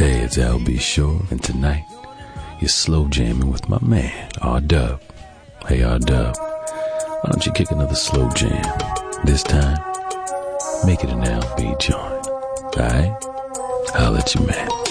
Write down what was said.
Hey, it's LB Shore, and tonight you're slow jamming with my man, R-Dub. Hey, R-Dub, why don't you kick another slow jam? This time, make it an LB joint, alright? I'll let you, man.